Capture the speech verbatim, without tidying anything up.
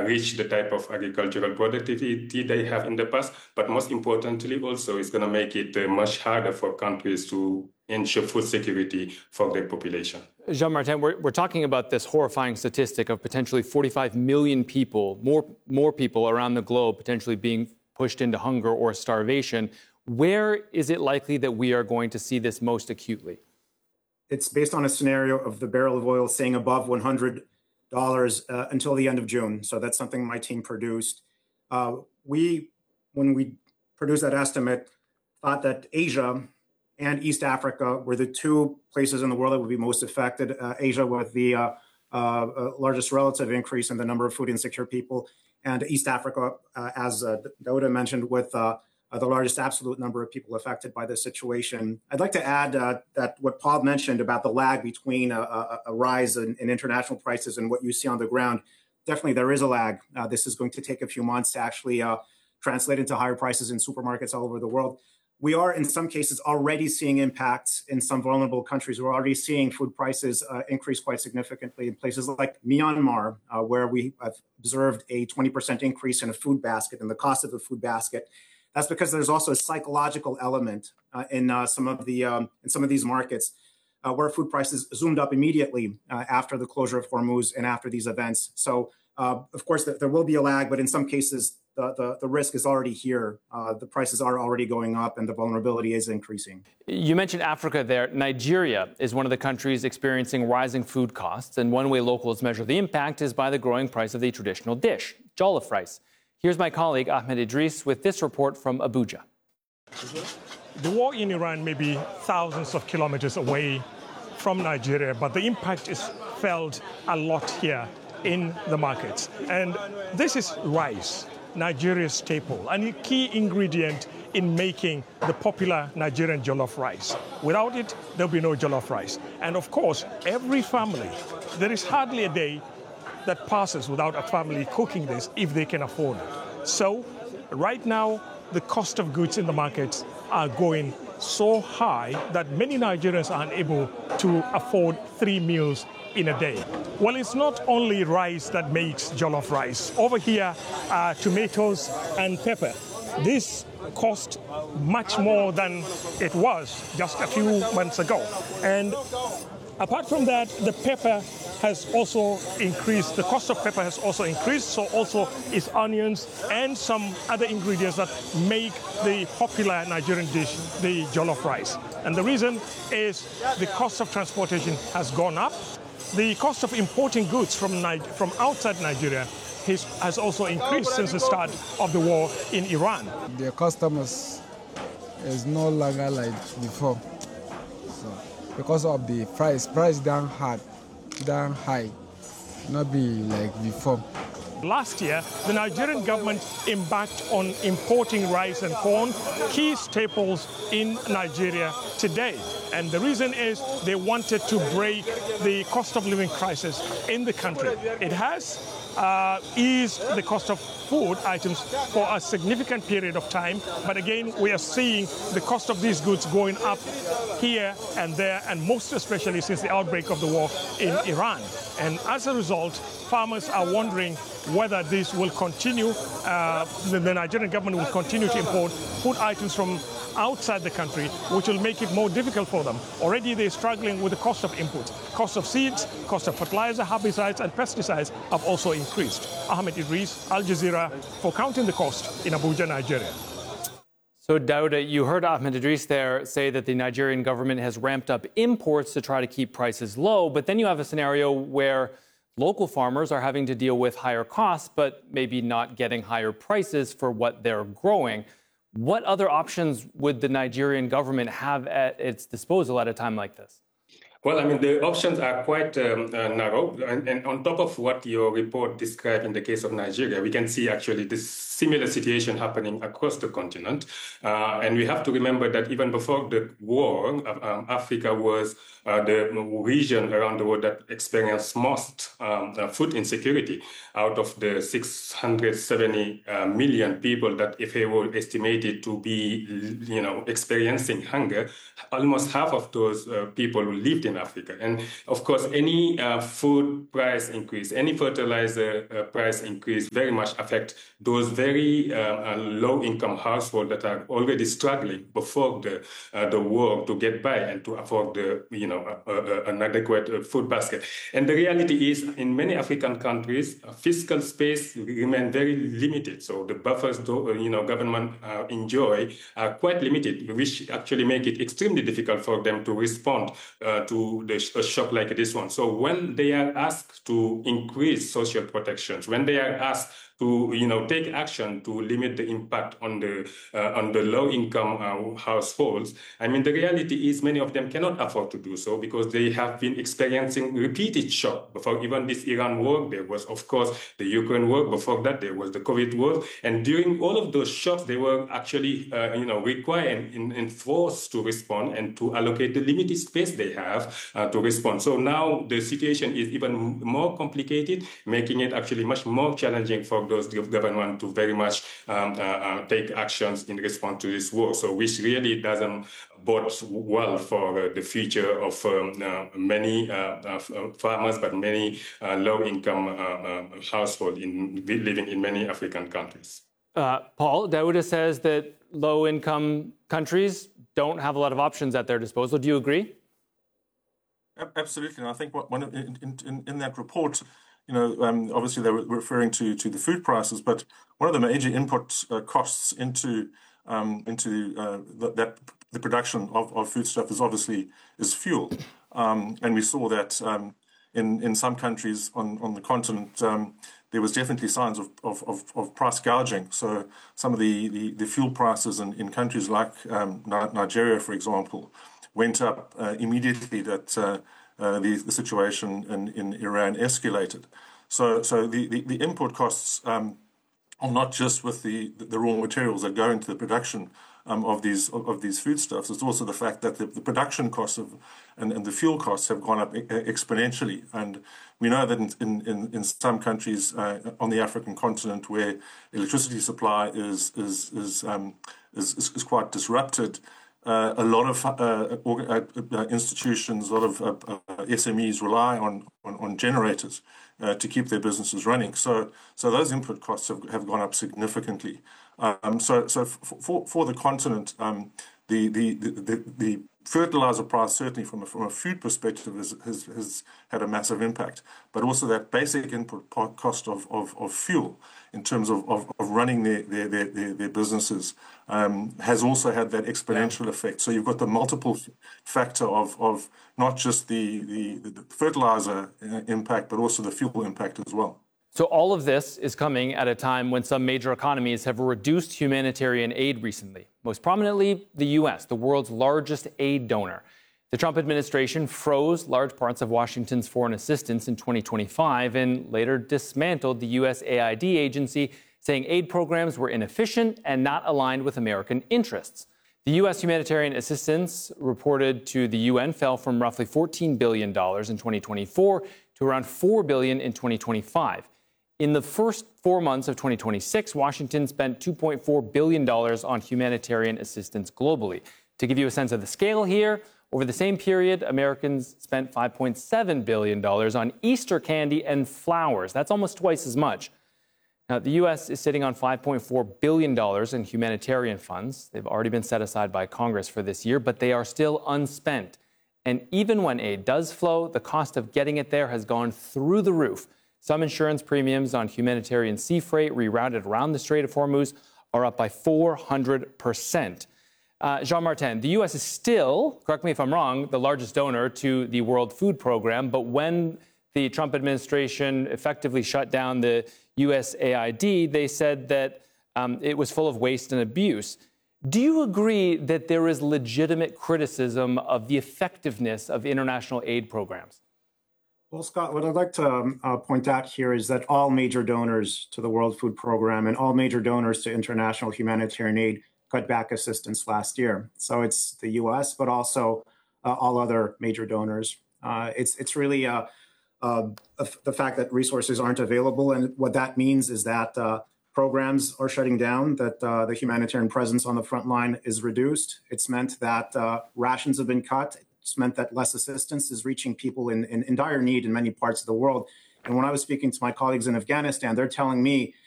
uh, reach the type of agricultural productivity they have in the past. But most importantly, also, it's going to make it uh, much harder for countries to ensure food security for their population. Jean-Martin, we're, we're talking about this horrifying statistic of potentially forty-five million people, more, more people around the globe potentially being pushed into hunger or starvation. Where is it likely that we are going to see this most acutely? It's based on a scenario of the barrel of oil staying above one hundred dollars uh, until the end of June. So that's something my team produced. Uh, we, when we produced that estimate, thought that Asia and East Africa were the two places in the world that would be most affected. Uh, Asia with the uh, uh, largest relative increase in the number of food insecure people, and East Africa, uh, as uh, Dauda mentioned, with uh, uh, the largest absolute number of people affected by this situation. I'd like to add uh, that what Paul mentioned about the lag between a, a, a rise in, in international prices and what you see on the ground, definitely there is a lag. Uh, this is going to take a few months to actually uh, translate into higher prices in supermarkets all over the world. We are, in some cases, already seeing impacts in some vulnerable countries. We're already seeing food prices uh, increase quite significantly in places like Myanmar, uh, where we have observed a twenty percent increase in a food basket and the cost of the food basket. That's because there's also a psychological element uh, in uh, some of the um, in some of these markets uh, where food prices zoomed up immediately uh, after the closure of Hormuz and after these events. So, uh, of course, there will be a lag, but in some cases, The, the, the risk is already here. Uh, the prices are already going up and the vulnerability is increasing. You mentioned Africa there. Nigeria is one of the countries experiencing rising food costs. And one way locals measure the impact is by the growing price of the traditional dish, jollof rice. Here's my colleague Ahmed Idris with this report from Abuja. The war in Iran may be thousands of kilometers away from Nigeria, but the impact is felt a lot here in the markets. And this is rice, Nigeria's staple, and a key ingredient in making the popular Nigerian jollof rice. Without it, there'll be no jollof rice. And of course, every family, there is hardly a day that passes without a family cooking this if they can afford it. So right now, the cost of goods in the markets are going so high that many Nigerians are unable to afford three meals in a day. Well, it's not only rice that makes jollof rice. Over here are tomatoes and pepper. This cost much more than it was just a few months ago. And apart from that, the pepper has also increased. The cost of pepper has also increased, so also is onions and some other ingredients that make the popular Nigerian dish, the jollof rice. And the reason is the cost of transportation has gone up. The cost of importing goods from, from outside Nigeria has, has also increased since the start of the war in Iran. The customers is no longer like before. So because of the price, price down hard, down high, not be like before. Last year, the Nigerian government embarked on importing rice and corn, key staples in Nigeria today. And the reason is they wanted to break the cost of living crisis in the country. It has uh, eased the cost of food items for a significant period of time. But again, we are seeing the cost of these goods going up here and there, and most especially since the outbreak of the war in Iran. And as a result, farmers are wondering whether this will continue, uh, the, the Nigerian government will continue to import food items from outside the country, which will make it more difficult for them. Already they're struggling with the cost of inputs. Cost of seeds, cost of fertilizer, herbicides, and pesticides have also increased. Ahmed Idris, Al Jazeera, for Counting the Cost in Abuja, Nigeria. So, Dauda, you heard Ahmed Idris there say that the Nigerian government has ramped up imports to try to keep prices low, but then you have a scenario where local farmers are having to deal with higher costs, but maybe not getting higher prices for what they're growing. What other options would the Nigerian government have at its disposal at a time like this? Well, I mean, the options are quite um, uh, narrow. And, and on top of what your report described in the case of Nigeria, we can see actually this similar situation happening across the continent. Uh, and we have to remember that even before the war, um, Africa was uh, the region around the world that experienced most um, uh, food insecurity. Out of the six hundred seventy uh, million people that F A O estimated to be, you know, experiencing hunger, almost half of those uh, people who lived in in Africa. And of course, any uh, food price increase, any fertilizer uh, price increase very much affect those very uh, uh, low-income households that are already struggling before the uh, the war to get by and to afford the you know uh, uh, an adequate uh, food basket. And the reality is, in many African countries, uh, fiscal space remain very limited. So the buffers, do, you know, government uh, enjoy are quite limited, which actually make it extremely difficult for them to respond uh, to the sh- a shock like this one. So when they are asked to increase social protections, when they are asked to you know take action to limit the impact on the uh, on the low income uh, households, I mean the reality is many of them cannot afford to do so because they have been experiencing repeated shock. Before even this Iran war, there was of course the Ukraine war. Before that, there was the COVID war, and during all of those shocks, they were actually uh, you know required and, and forced to respond and to allocate the limited space they have uh, to respond. So now the situation is even more complicated, making it actually much more challenging for those government to very much um, uh, uh, take actions in response to this war. So which really doesn't bode well for uh, the future of um, uh, many uh, uh, farmers, but many uh, low-income uh, uh, households in, living in many African countries. Uh, Paul, Daouda says that low-income countries don't have a lot of options at their disposal. Do you agree? Absolutely. And I think what, one in, in, in that report, you know, um, obviously they were referring to, to the food prices, but one of the major input uh, costs into um, into uh, the, that the production of, of foodstuff is obviously is fuel, um, and we saw that um, in in some countries on, on the continent um, there was definitely signs of, of, of, of price gouging. So some of the, the, the fuel prices in, in countries like um, Nigeria, for example, went up uh, immediately that uh, uh, the, the situation in, in Iran escalated. So so the, the, the input costs um, are not just with the, the raw materials that go into the production um, of these of, of these foodstuffs. It's also the fact that the, the production costs of and, and the fuel costs have gone up exponentially. And we know that in, in, in some countries uh, on the African continent where electricity supply is is is um, is, is, is quite disrupted, Uh, a lot of uh, uh, institutions, a lot of uh, uh, S M Es rely on, on, on generators uh, to keep their businesses running. So, so those input costs have, have gone up significantly. Um, so, so for for the continent, um, the, the, the the fertilizer price certainly from a, from a food perspective has, has has had a massive impact, but also that basic input cost of, of, of fuel in terms of, of, of running their their, their, their businesses um, has also had that exponential yeah. effect. So you've got the multiple factor of, of not just the, the, the fertilizer impact, but also the fuel impact as well. So all of this is coming at a time when some major economies have reduced humanitarian aid recently, most prominently the U S, the world's largest aid donor. The Trump administration froze large parts of Washington's foreign assistance in twenty twenty-five and later dismantled the U S A I D agency, saying aid programs were inefficient and not aligned with American interests. The U S humanitarian assistance reported to the U N fell from roughly fourteen billion dollars in twenty twenty-four to around four billion dollars in twenty twenty-five. In the first four months of twenty twenty-six, Washington spent two point four billion dollars on humanitarian assistance globally. To give you a sense of the scale here, over the same period, Americans spent five point seven billion dollars on Easter candy and flowers. That's almost twice as much. Now, the U S is sitting on five point four billion dollars in humanitarian funds. They've already been set aside by Congress for this year, but they are still unspent. And even when aid does flow, the cost of getting it there has gone through the roof. Some insurance premiums on humanitarian sea freight rerouted around the Strait of Hormuz are up by four hundred percent. Uh, Jean-Martin, the U S is still, correct me if I'm wrong, the largest donor to the World Food Program, but when the Trump administration effectively shut down the U S A I D, they said that um, it was full of waste and abuse. Do you agree that there is legitimate criticism of the effectiveness of international aid programs? Well, Scott, what I'd like to um, uh, point out here is that all major donors to the World Food Program and all major donors to international humanitarian aid cut back assistance last year. So it's the U S, but also uh, all other major donors. Uh, it's it's really uh, uh, the fact that resources aren't available. And what that means is that uh, programs are shutting down, that uh, the humanitarian presence on the front line is reduced. It's meant that uh, rations have been cut. it's meant that less assistance is reaching people in, in, in dire need in many parts of the world. And when I was speaking to my colleagues in Afghanistan, they're telling me